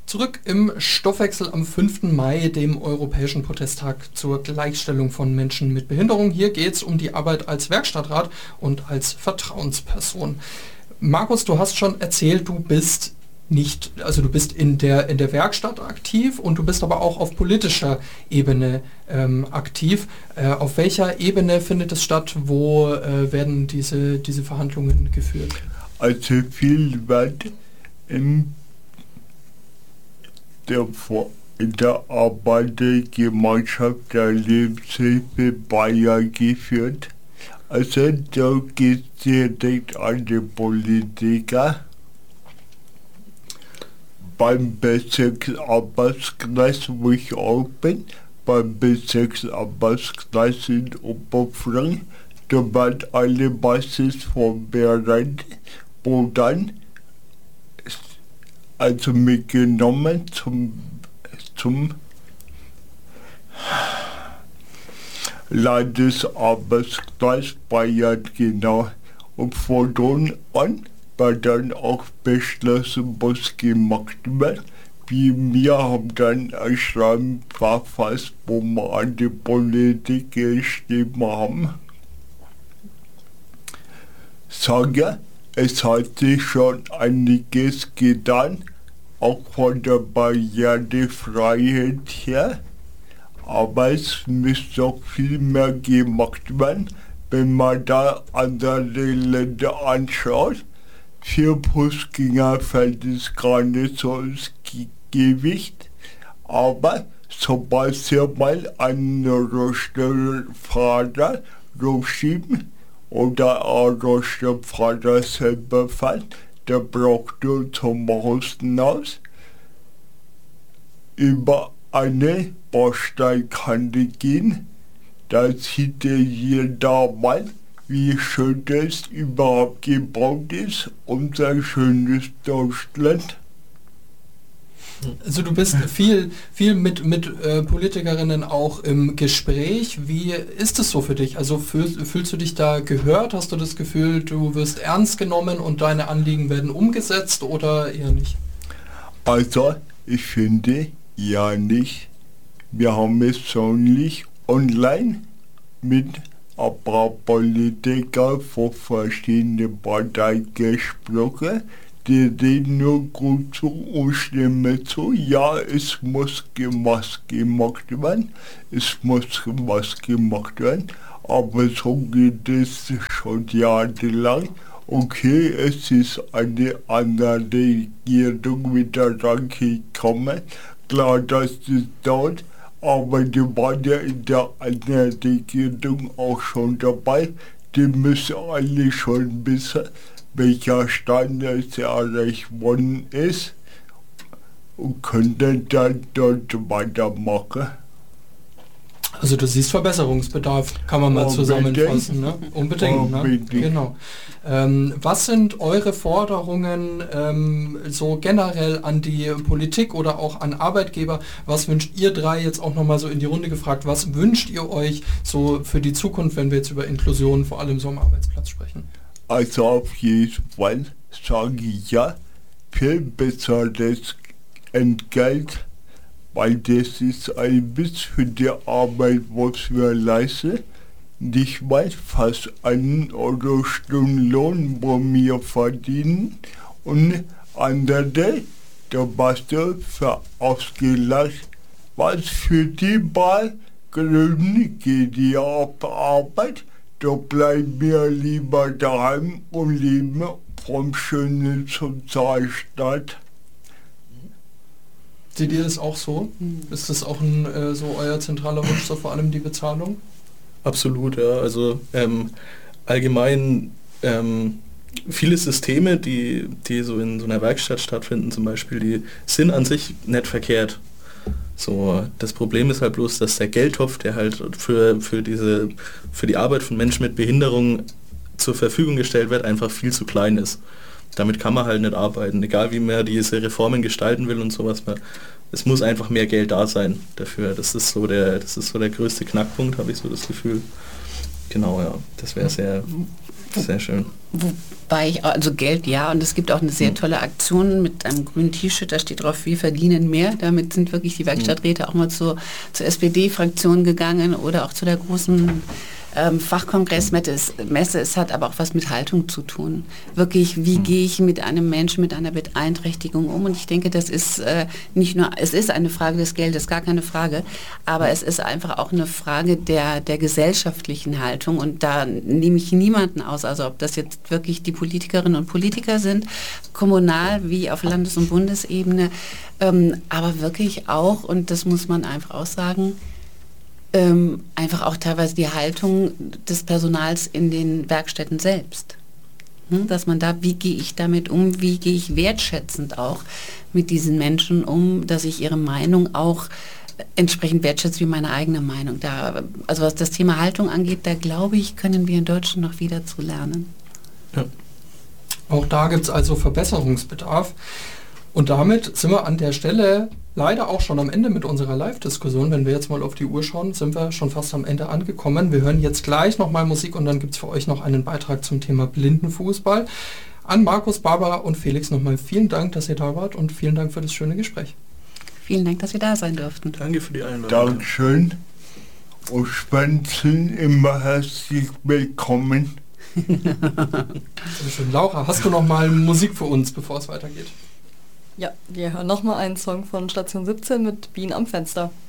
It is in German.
Zurück im Stoffwechsel am 5. Mai, dem Europäischen Protesttag zur Gleichstellung von Menschen mit Behinderung. Hier geht es um die Arbeit als Werkstattrat und als Vertrauensperson. Markus, du hast schon erzählt, du bist in der Werkstatt aktiv und du bist aber auch auf politischer Ebene aktiv. Auf welcher Ebene findet es statt? Wo werden diese Verhandlungen geführt? Also viel wird in der Arbeitergemeinschaft der Lebenshilfe Bayern geführt. Also da geht es direkt an die Politiker. Beim Bezirksarbeitskreis, wo ich auch bin, beim Bezirksarbeitskreis in Oberfranken, da werden alle meistens vorbereitet, wo dann also mitgenommen zum Landesarbeitskreis Bayern, genau. Und von dort an wird dann auch beschlossen, was gemacht wird. Wir haben dann ein Schreiben verfasst, wo wir an die Politik geschrieben haben. Sage, es hat sich schon einiges getan, auch von der Barrierefreiheit her, aber es müsste noch viel mehr gemacht werden, wenn man da andere Länder anschaut. Für Fußgänger fällt es gar nicht so ins Gewicht, aber sobald sie mal einen Rollstuhlfahrer rumschieben oder ein Rollstuhlfahrer selber fährt, der braucht nur zum Haus über eine Bausteinkante gehen. Da sieht jeder mal, wie schön das überhaupt gebaut ist, unser schönes Deutschland. Also du bist viel mit Politikerinnen auch im Gespräch. Wie ist es so für dich? Also fühlst du dich da gehört? Hast du das Gefühl, du wirst ernst genommen und deine Anliegen werden umgesetzt oder eher nicht? Also ich finde ja nicht. Wir haben es sonlich online mit ein paar Politiker von verschiedenen Parteien gesprochen. Die reden nur gut zu und stimmen zu. Ja, es muss was gemacht werden. Es muss was gemacht werden. Aber so geht es schon jahrelang. Okay, es ist eine andere Regierung wieder rangekommen. Klar, dass es dauert. Aber die waren ja in der anderen Regierung auch schon dabei. Die müssen alle schon wissen, welcher Standard erreicht worden ist und können dann dort weitermachen. Also du siehst Verbesserungsbedarf, kann man mal zusammenfassen. Ne? Unbedingt. Ne? Genau. Was sind eure Forderungen so generell an die Politik oder auch an Arbeitgeber? Was wünscht ihr drei, jetzt auch nochmal so in die Runde gefragt, was wünscht ihr euch so für die Zukunft, wenn wir jetzt über Inklusion vor allem so am Arbeitsplatz sprechen? Also auf jeden Fall sage ich ja, viel besseres Entgelt, weil das ist ein Witz für die Arbeit, was wir leisten. Nicht mal fast einen Euro Stundenlohn, wo wir verdienen. Und andere, da warst du für ausgelacht. Was für die Grünen geht die auf Arbeit? Da bleiben wir lieber daheim und leben vom schönen Sozialstaat. Seht ihr das auch so? Ist das auch so euer zentraler Wunsch, so vor allem die Bezahlung? Absolut, ja. Also allgemein viele Systeme, die so in so einer Werkstatt stattfinden zum Beispiel, die sind an sich nicht verkehrt. So, das Problem ist halt bloß, dass der Geldtopf, der halt für die Arbeit von Menschen mit Behinderung zur Verfügung gestellt wird, einfach viel zu klein ist. Damit kann man halt nicht arbeiten, egal wie man diese Reformen gestalten will und sowas. Es muss einfach mehr Geld da sein dafür. Das ist so der größte Knackpunkt, habe ich so das Gefühl. Genau, ja. Das wäre sehr, sehr schön. Wobei ich, also Geld, ja, und es gibt auch eine sehr tolle Aktion mit einem grünen T-Shirt, da steht drauf, wir verdienen mehr. Damit sind wirklich die Werkstatträte auch mal zur SPD-Fraktion gegangen oder auch zu der großen Fachkongressmesse. Es hat aber auch was mit Haltung zu tun. Wirklich, wie gehe ich mit einem Menschen mit einer Beeinträchtigung um? Und ich denke, das ist nicht nur, es ist eine Frage des Geldes, gar keine Frage, aber es ist einfach auch eine Frage der gesellschaftlichen Haltung. Und da nehme ich niemanden aus, also ob das jetzt wirklich die Politikerinnen und Politiker sind, kommunal wie auf Landes- und Bundesebene, aber wirklich auch, und das muss man einfach auch sagen, einfach auch teilweise die Haltung des Personals in den Werkstätten selbst. Dass man da, wie gehe ich damit um, wie gehe ich wertschätzend auch mit diesen Menschen um, dass ich ihre Meinung auch entsprechend wertschätze wie meine eigene Meinung. Da, also was das Thema Haltung angeht, da glaube ich, können wir in Deutschland noch wieder zu lernen. Ja. Auch da gibt es also Verbesserungsbedarf. Und damit sind wir an der Stelle leider auch schon am Ende mit unserer Live-Diskussion. Wenn wir jetzt mal auf die Uhr schauen, sind wir schon fast am Ende angekommen. Wir hören jetzt gleich nochmal Musik und dann gibt es für euch noch einen Beitrag zum Thema Blindenfußball. An Markus, Barbara und Felix nochmal vielen Dank, dass ihr da wart und vielen Dank für das schöne Gespräch. Vielen Dank, dass wir da sein durften. Danke für die Einladung. Dankeschön. Und Spenzen immer herzlich willkommen. Sehr schön. Laura, hast du noch mal Musik für uns, bevor es weitergeht? Ja, wir hören nochmal einen Song von Station 17 mit Bienen am Fenster.